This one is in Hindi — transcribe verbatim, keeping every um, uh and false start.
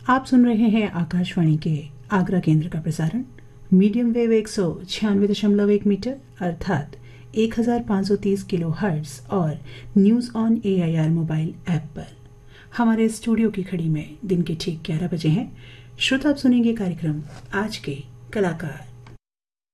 आप सुन रहे हैं आकाशवाणी के आगरा केंद्र का प्रसारण मीडियम वेव एक सौ छियानवे दशमलव एक मीटर अर्थात एक हजार पाँच सौ तीस किलो हर्ट्ज और news on A I R mobile app पर। हमारे स्टूडियो की घड़ी में दिन के ठीक ग्यारह बजे हैं। श्रोता, आप सुनेंगे कार्यक्रम आज के कलाकार।